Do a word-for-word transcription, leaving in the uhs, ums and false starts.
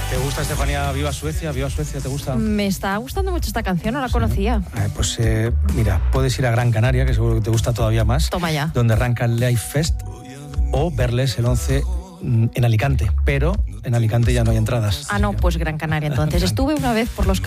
¿Te gusta, Estefanía, Viva Suecia? ¿Viva Suecia te gusta? Me está gustando mucho esta canción, no la sí. conocía. Eh, pues eh, mira, puedes ir a Gran Canaria, que seguro que te gusta todavía más. Toma ya. Donde arranca el Live Fest, o verles el once en Alicante, pero en Alicante ya no hay entradas. Ah, no, pues Gran Canaria entonces. Estuve una vez por los